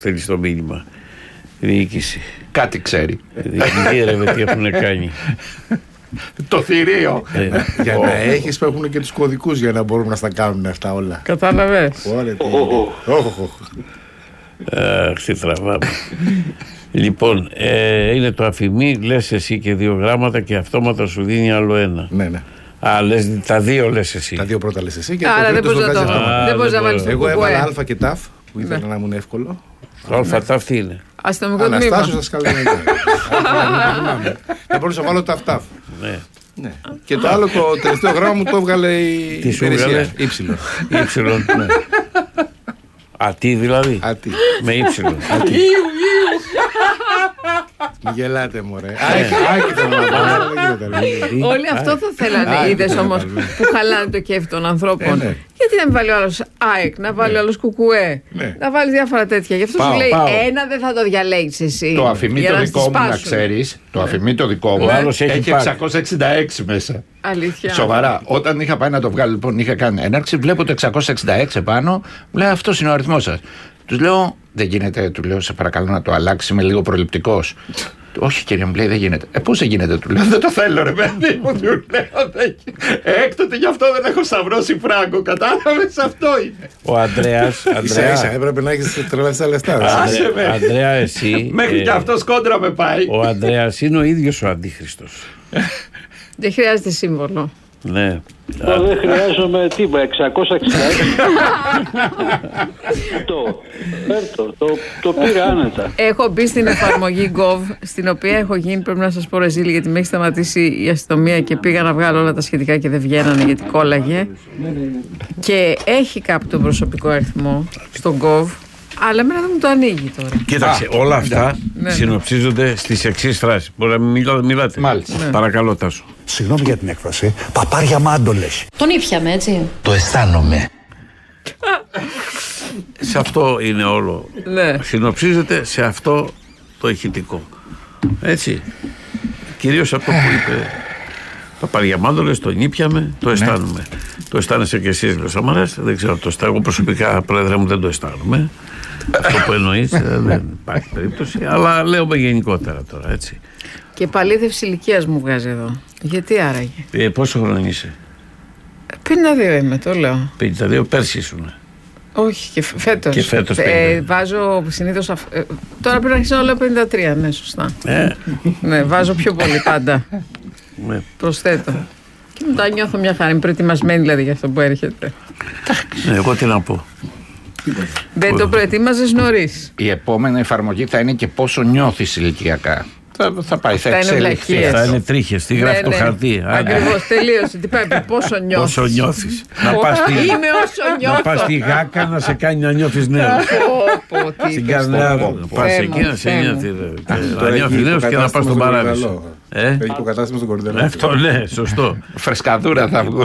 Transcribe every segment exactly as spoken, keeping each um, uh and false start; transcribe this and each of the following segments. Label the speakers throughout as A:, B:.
A: Θέλει το μήνυμα. Διοίκηση.
B: Κάτι ξέρει.
A: Διέρευε τι έχουν κάνει.
B: Το θηρίο.
C: Ε, για να έχεις που έχουν και τους κωδικούς για να μπορούμε να στα κάνουν αυτά όλα.
A: Κατάλαβες.
C: Ωραία.
A: Αχ, τι τραβάμε. Λοιπόν, ε, είναι το αφημί, λες εσύ και δύο γράμματα και αυτόματα σου δίνει άλλο ένα.
C: Ναι, ναι.
A: Α, λες, τα δύο λες εσύ.
C: Τα δύο πρώτα λες εσύ και
D: άρα δεν
C: το
D: μπορείς να το
C: βγάζει.
D: δεν μπορείς να βάλεις το
C: Εγώ
D: κουκουέ.
C: έβαλα αλφα και ταφ που ήθελα να ήμουν εύκολο.
A: Το αλφα ταφ τι είναι.
D: Αστυνομικό τμήμα.
C: Αναστάσιο σας καλή. Δεν μπορούσα να βάλω ταφ ταφ.
A: Ναι.
C: Ναι. Και το άλλο, το τελευταίο γράμμα μου το έβγαλε η
A: Τι σου
C: υπηρεσία.
A: έβγαλε?
C: Ήψιλον.
A: Ήψιλον, ναι. Α, τι δηλαδή.
C: Α, τι.
A: Με ύψιλον.
C: Μη γελάτε μωρέ. Άκη θέλω να βάλω.
D: Όλοι αυτό θα θέλανε. Είδες όμως που χαλάνε το κέφι των ανθρώπων. Γιατί να μην βάλει ο άλλος ΑΕΚ, να βάλει ο άλλος κουκουέ, να βάλει διάφορα τέτοια. Γι' αυτό σου λέει ένα δεν θα το διαλέγεις εσύ.
B: Το αφημί το δικό μου, να ξέρεις, το αφημί το δικό μου έχει εξακόσια εξήντα έξι μέσα.
D: Αλήθεια.
B: Σοβαρά. Όταν είχα πάει να το βγάλω, λοιπόν, είχα κάνει έναρξη, βλέπω το εξακόσια εξήντα έξι επάνω, μου λέει αυτός είναι ο αριθμός σας. Τους λέω, δεν γίνεται, του λέω, σε παρακαλώ να το αλλάξει, είμαι λίγο προληπτικός. Όχι κύριε μου, λέει, δεν γίνεται. Ε, πώς δεν γίνεται, του λέω, δεν το θέλω ρε παιδί μου, του λέω, δεν... Έκτοτε γι' αυτό δεν έχω σταυρώσει φράγκο, κατάλαβες, αυτό είναι.
A: Ο Ανδρέας,
C: Ίσα ίσα έπρεπε να έχεις τρελαθεί τα λεφτά.
B: Άσε με.
A: Ανδρέα, εσύ.
B: Μέχρι και αυτός κόντρα με πάει.
A: Ο Ανδρέας είναι ο ίδιος ο Αντίχριστος.
D: Δεν χρειάζεται σύμβολο.
A: Ναι.
E: Εγώ δεν χρειάζομαι τίποτα. εξακόσια εξήντα έξι. Το, το, το, το πήρα άνετα.
D: Έχω μπει στην εφαρμογή Gov, στην οποία έχω γίνει, πρέπει να σας πω Ρεζίλη, γιατί με έχει σταματήσει η αστυνομία και πήγα να βγάλω όλα τα σχετικά και δεν βγαίνανε γιατί κόλλαγε. Και έχει κάπου τον προσωπικό αριθμό στο Gov, αλλά εμένα δεν μου το ανοίγει τώρα.
A: Κοίταξε,
B: Α,
A: όλα αυτά
D: ναι, ναι.
A: συνοψίζονται στις εξής φράσεις. Μπορεί να μην μιλά, μιλάτε.
B: Μάλιστα.
A: Ναι. Παρακαλώ, Τάσο.
F: Συγγνώμη για την έκφραση. Παπάρια μάντολες.
G: Τον ήπιαμε, έτσι.
F: Το αισθάνομαι.
A: Σε αυτό είναι όλο.
D: Ναι.
A: Συνοψίζεται σε αυτό το ηχητικό. Έτσι. Κυρίως αυτό που είπε. Παπαριαμάντολες, τον ήπιαμε, το αισθάνομαι. Ναι. Το αισθάνεσαι και εσείς, λέει ο Σαμαράς. Δεν ξέρω το αισθάνομαι. Εγώ προσωπικά, πρόεδρε μου, δεν το αισθάνομαι. Αυτό που εννοείς δεν υπάρχει περίπτωση. Αλλά λέω με γενικότερα τώρα, έτσι.
D: Και επαλήθευση ηλικίας μου βγάζει εδώ. Γιατί άραγε.
A: Ε, πόσο χρόνο είσαι?
D: πενήντα δύο είμαι, το λέω.
A: πενήντα δύο, πέρσι ήσουν.
D: Όχι, και φέτος.
A: Και φέτος
D: ε, βάζω συνήθως. Αφ... Ε, τώρα πρέπει να αρχίσω να λέω πενήντα τρία, ναι, σωστά.
A: Ε.
D: Ναι, βάζω πιο πολύ πάντα.
A: Ναι.
D: Προσθέτω. Και μετά νιώθω μια χαρά. Είμαι προετοιμασμένη δηλαδή για αυτό που έρχεται.
A: Ναι, εγώ τι να πω.
D: Δεν το προετοίμαζες νωρίς.
B: Η επόμενη εφαρμογή θα είναι και πόσο νιώθεις ηλικιακά. Θα, θα πάει, θα,
D: θα εξελιχθεί.
A: Θα είναι τρίχες, τι γράφει
D: ναι,
A: το
D: ναι.
A: χαρτί.
D: Ακριβώς, τελείωσε. Τι πάει, πόσο νιώθεις.
A: Πόσο νιώθεις. να πας στη,
D: Είμαι όσο νιώθω.
A: να πας στη Γάκα να σε κάνει να νιώθεις νέος. Στην Καρνέα να πας εκεί να σε νιώθει. Να νιώθεις νέος και να πας στον Παράδεισο.
C: Έχει υποκατάστημα στον Κορυδαλό.
A: Αυτό ναι, σωστό.
B: Φρεσκαδούρα θα βγουν.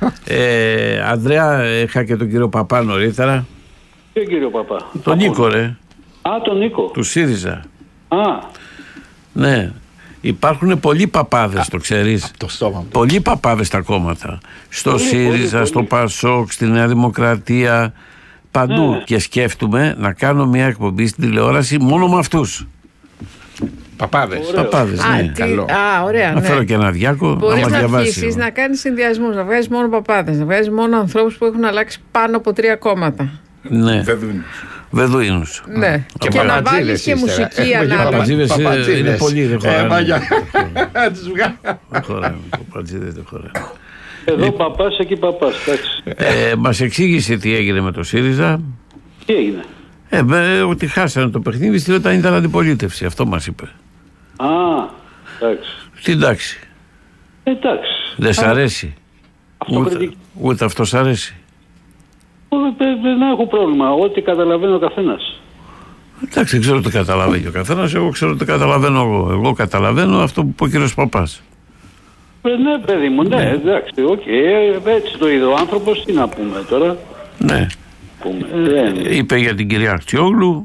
A: Ανδρέα, είχα και τον κύριο Παπά νωρίτερα.
E: Ποιο κύριο Παπά?
A: Τον Νίκο ρε.
E: Α, τον Νίκο.
A: Του ΣΥΡΙΖΑ.
E: Α.
A: Ναι. Υπάρχουν πολλοί παπάδες, το ξέρεις.
B: Το στόμα.
A: Πολλοί παπάδες στα κόμματα. Στο
E: πολύ,
A: ΣΥΡΙΖΑ,
E: πολύ,
A: στο
E: πολύ.
A: ΠΑΣΟΚ, στη Νέα Δημοκρατία. Παντού. Ναι. Και σκέφτομαι να κάνω μια εκπομπή στην τηλεόραση μόνο με αυτούς.
B: Παπάδες.
A: Παπάδες,
D: Α,
A: ναι.
D: τι...
B: Καλό.
D: Α, ωραία.
A: Να
D: Ναι.
A: φέρω και ένα διάκο.
D: Μπορείς
A: να,
D: να
A: διαβάσει.
D: αρχίσεις να κάνεις συνδυασμούς, να βγάζεις μόνο παπάδες, να βγάζεις μόνο ανθρώπους που έχουν αλλάξει πάνω από τρία κόμματα.
A: Ναι.
C: Βεδούνους.
A: Βεδούνους.
D: Ναι.
B: Και
D: Και, να
B: παπατζίδες
D: βάλεις και
B: ύστερα.
D: μουσική
B: Έχουμε και
D: ανάλογα.
A: Παπατζίδες είναι,
B: Παπατζίδες.
A: είναι πολλοί, δεν χωράνε.
B: Ε, μάγια. Τους βγάλω.
A: Δεν χωράνε. Παπατζίδες δεν χωράνε.
E: Εδώ παπάς, εκεί παπάς.
A: Ε, μας εξήγησε τι έγινε με το ΣΥΡΙΖΑ.
E: Τι έγινε?
A: Ε, με, ότι χάσανε το παιχνίδι στη όταν ήταν αντιπολίτευση. Αυτό μας είπε.
E: Α, εντάξει.
A: Τι εντάξει.
E: Εντάξει.
A: Δεν σ' αρέσει. Ούτε,
E: Αυτοκριτική.
A: ούτε αυτό σ' αρέσει.
E: Δεν, δεν έχω πρόβλημα. Ό,τι καταλαβαίνει ο καθένας.
A: Εντάξει, δεν ξέρω τι καταλαβαίνει ο καθένας. Εγώ ξέρω τι καταλαβαίνω εγώ. Εγώ καταλαβαίνω αυτό που είπε ο κύριος Παπάς.
E: Ε, ναι, παιδί μου, ναι, εντάξει. Okay. Έτσι το είδε ο άνθρωπος. Τι να πούμε τώρα.
A: Ναι.
E: Πούμε. Ε,
A: Είπε για την κυρία Αχτσιόγλου.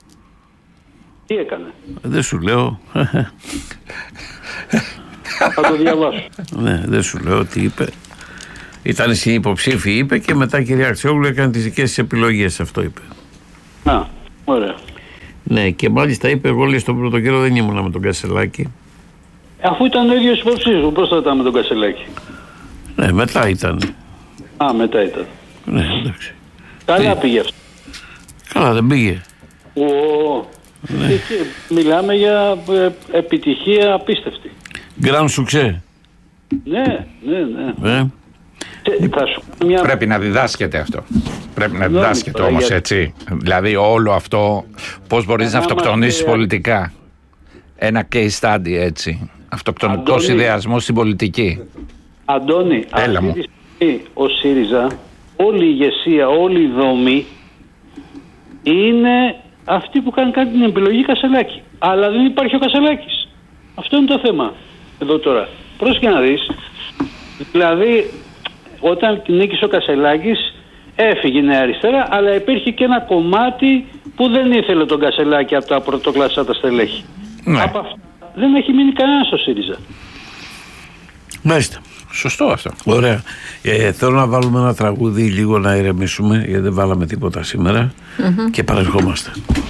E: τι έκανε?
A: Δεν σου λέω.
E: Θα το διαβάσω.
A: Ναι, δεν σου λέω τι είπε. Ήταν συνυποψήφοι, είπε, και μετά η κυρία Αχτσιόγλου έκανε τις δικές της επιλογές. Αυτό είπε.
E: Α, ωραία.
A: Ναι, και μάλιστα είπε: εγώ λέει στον πρώτο καιρό δεν ήμουνα με τον Κασελάκη.
E: Αφού ήταν ο ίδιος υποψήφιος, πώς θα ήταν με τον Κασελάκη?
A: Ναι, μετά ήταν.
E: Α, μετά ήταν.
A: Ναι, εντάξει.
E: Καλά
A: Τι?
E: πήγε αυτό.
A: Καλά, δεν πήγε.
E: Ο... Ναι. Μιλάμε για ε, επιτυχία απίστευτη.
A: Γκραν σουξέ.
E: Ναι, ναι, ναι.
A: Ε.
E: Τε, θα σου πω μια...
B: Πρέπει να διδάσκεται αυτό. Πρέπει να
E: Συγγνώμη
B: διδάσκεται
E: τώρα,
B: όμως
E: γιατί-
B: έτσι. Δηλαδή όλο αυτό, πώς μπορείς να
E: Άμα
B: αυτοκτονήσεις
E: και-
B: πολιτικά. Ένα case study έτσι. Αυτοκτονικός
E: Αντώνη.
B: ιδεασμός στην πολιτική.
E: Αντώνη,
B: Έλα
E: αυτή
B: μου.
E: τη στιγμή ο ΣΥΡΙΖΑ, όλη η ηγεσία, όλη η δομή είναι αυτή που κάνει κάτι την επιλογή Κασελάκη. Αλλά δεν υπάρχει ο Κασελάκης. Αυτό είναι το θέμα εδώ τώρα. Πρόσεχε να δεις. Δηλαδή, όταν νίκησε ο Κασελάκης, έφυγε η Νέα Αριστερά, αλλά υπήρχε και ένα κομμάτι που δεν ήθελε τον Κασελάκη από τα πρωτοκλασσά τα στελέχη.
B: Ναι.
E: Από αυτά δεν έχει μείνει κανένα στο ΣΥΡΙΖΑ.
A: Μάλιστα.
B: Σωστό αυτό.
A: Ωραία. Ε, θέλω να βάλουμε ένα τραγούδι λίγο να ηρεμήσουμε, γιατί δεν βάλαμε τίποτα σήμερα. Και παρερχόμαστε.